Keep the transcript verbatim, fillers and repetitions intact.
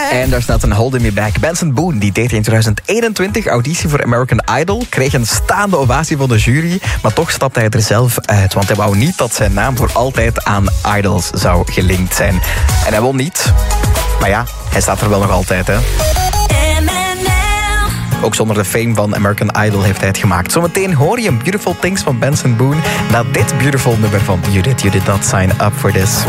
En daar staat een Holding Me Back. Benson Boone, die deed in twintig eenentwintig auditie voor American Idol. Kreeg een staande ovatie van de jury. Maar toch stapte hij er zelf uit. Want hij wou niet dat zijn naam voor altijd aan idols zou gelinkt zijn. En hij won niet. Maar ja, hij staat er wel nog altijd, hè. Ook zonder de fame van American Idol heeft hij het gemaakt. Zometeen hoor je een Beautiful Things van Benson Boone. Na dit beautiful nummer van You Did, You Did Not Sign Up For This.